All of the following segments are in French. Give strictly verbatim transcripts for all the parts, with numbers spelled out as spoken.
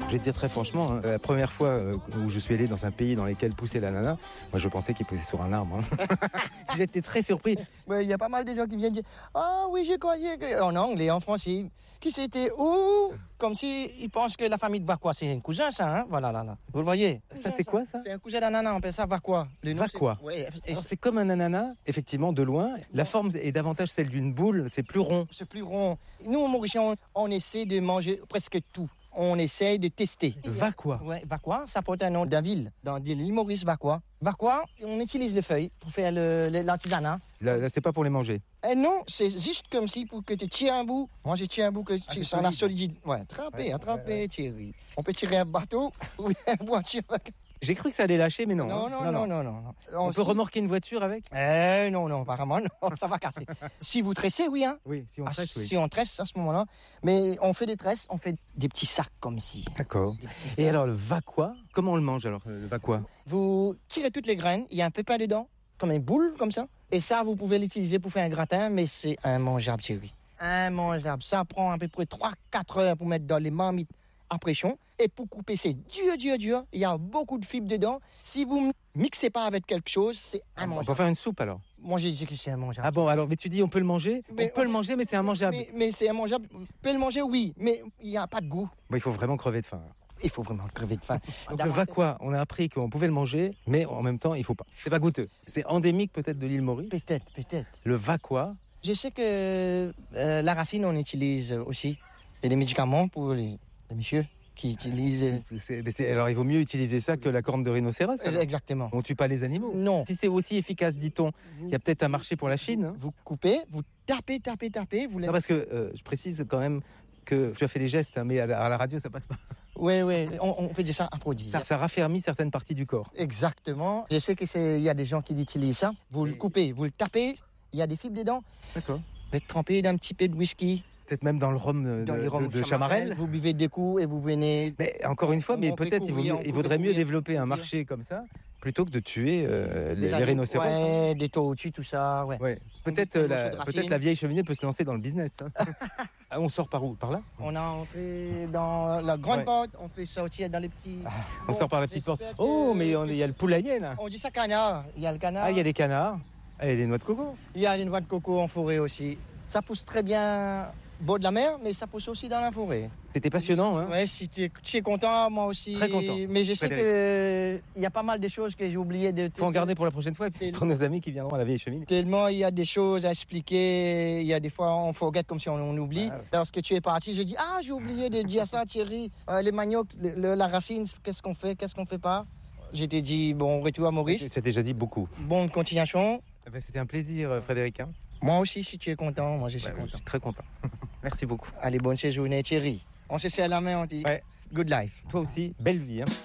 Je vais te dire très franchement, hein, la première fois euh, où je suis allé dans un pays dans lequel poussait l'ananas, moi je pensais qu'il poussait sur un arbre. Hein. J'étais très surpris. Il y a pas mal de gens qui viennent dire « Ah oui, je croyais que... » En anglais, en français. Qui c'était où? Comme s'ils pensent que la famille de Vacquois, c'est un cousin, ça. Hein, voilà, là, là. Vous le voyez? Ça, c'est quoi, ça? C'est un cousin d'ananas, on appelle ça Vacquois. Le nom, Vacquois. c'est... Ouais, Alors, c'est comme un ananas, effectivement, de loin. La forme est davantage celle d'une boule, c'est plus rond. C'est plus rond. Nous, au Mauritius, on, on essaie de manger presque tout. On essaye de tester. Vacquois. Ouais, Vacquois, ça porte un nom d'un ville, dans l'île Maurice, Vacquois. Vacquois, on utilise les feuilles pour faire le, le, l'artisanat. Là, là, c'est pas pour les manger. Et non, c'est juste comme si pour que tu tires un bout. Moi, j'ai tiré un bout que ah, tu sens la solidité. Ouais, attraper, ouais, attraper, ouais, ouais. Thierry. On peut tirer un bateau ou une voiture. J'ai cru que ça allait lâcher, mais non. Non, hein. non, non, non, non, non. On, on peut si... remorquer une voiture avec? Eh non, non, apparemment, non, ça va casser. Si vous tressez, oui, hein. Oui, si on ah, tresse, oui. Si on tresse, à ce moment-là. Mais on fait des tresses, on fait des petits sacs comme ci. D'accord. Et alors, le Vacquois, comment on le mange, alors, le Vacquois? Vous tirez toutes les graines, il y a un peu pas dedans, comme une boule, comme ça. Et ça, vous pouvez l'utiliser pour faire un gratin, mais c'est immangeable, Thierry. Immangeable. Ça prend à peu près trois quatre heures pour mettre dans les marmites à pression. Et pour couper, c'est dur, dur, dur. Il y a beaucoup de fibres dedans. Si vous ne mixez pas avec quelque chose, c'est immangeable. On peut faire une soupe, alors? Moi, j'ai dit que c'est immangeable. Ah bon, alors, mais tu dis on peut le manger? Mais on peut on... le manger, mais c'est immangeable. Mais, mais c'est immangeable. On peut le manger, oui, mais il n'y a pas de goût. Bon, il faut vraiment crever de faim. Il faut vraiment crever de faim. Donc le Vacquois, on a appris qu'on pouvait le manger, mais en même temps, il faut pas. C'est pas goûteux. C'est endémique peut-être de l'île Maurice. Peut-être, peut-être. Le Vacquois. Je sais que euh, la racine, on utilise aussi. Il y a des médicaments pour les, les messieurs qui utilisent... C'est, mais c'est, alors il vaut mieux utiliser ça que la corne de rhinocéros. Alors. Exactement. On tue pas les animaux. Non. Si c'est aussi efficace, dit-on, il y a peut-être un marché pour la Chine. Hein. Vous coupez, vous tapez, tapez, tapez. Vous laissez... Non, parce que euh, je précise quand même que tu as fait des gestes, hein, mais à la, à la radio, ça passe pas. Oui, oui, on, on peut dire ça aphrodisiaque. Ça, ça raffermit certaines parties du corps. Exactement. Je sais qu'il y a des gens qui utilisent ça. Vous Et... le coupez, vous le tapez, il y a des fibres dedans. D'accord. Vous faites tremper d'un petit peu de whisky. Peut-être même dans le rhum de, dans les rhums de, de Chamarel. Vous buvez des coups et vous venez... Mais encore une fois, on, mais on peut-être il, vaut mieux, il vaudrait mieux développer un marché comme ça plutôt que de tuer euh, les, les rhinocéros. Ouais, hein. Des tortues, tout ça, ouais. ouais. Peut-être, la, peut-être la vieille cheminée peut se lancer dans le business. Hein. Ah, on sort par où? Par là? On a entré dans la grande ouais. porte, on fait sortir dans les petits... Ah, on bon, sort par la petite porte. Oh, mais il y a le poulailler, là. On dit ça canard, il y a le canard. Ah, il y a des canards. Ah, il y a des noix de coco. Il y a des noix de coco en forêt aussi. Ça pousse très bien au bord de la mer, mais ça pousse aussi dans la forêt. C'était passionnant, hein? Ouais, si tu es content, moi aussi. Très content. Mais je sais qu'il y a pas mal de choses que j'ai oublié de... Faut en garder pour la prochaine fois, et puis pour nos amis qui viendront à la vieille cheminée. Tellement il y a des choses à expliquer, il y a des fois on forget comme si on, on oublie. Ah, ouais. Lorsque tu es parti, je dis, ah, j'ai oublié de dire ça, Thierry. Euh, les maniocs, le, le, la racine, qu'est-ce qu'on fait, qu'est-ce qu'on fait pas? Je t'ai dit, bon, retour à Maurice. Tu as déjà dit beaucoup. Bonne continuation. Eh ben, c'était un plaisir, Frédéric. Hein. Moi aussi, si tu es content, moi je suis ouais, content. Je suis très content. Merci beaucoup. Allez, bonne séjournée, Thierry. On se serre la main, on dit ouais. Good life. Toi aussi, belle vie. Hein.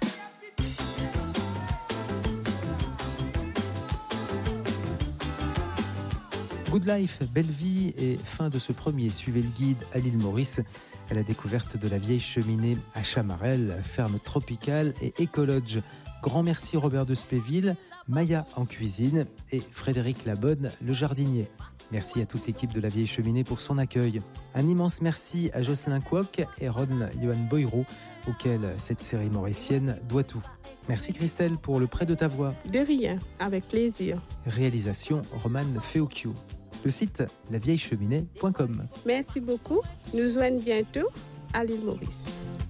Good life, belle vie et fin de ce premier Suivez le guide à l'île Maurice à la découverte de la vieille cheminée à Chamarel, ferme tropicale et écologe. Grand merci Robert de Spéville, Maya en cuisine et Frédéric Labonne, le jardinier. Merci à toute l'équipe de la Vieille Cheminée pour son accueil. Un immense merci à Jocelyn Kwok et Ron Johan Boyro, auquel cette série mauricienne doit tout. Merci Christelle pour le prêt de ta voix. De rien, avec plaisir. Réalisation Romane Feocchio. Le site la vieille cheminée point com. Merci beaucoup. Nous joignons bientôt à l'île Maurice.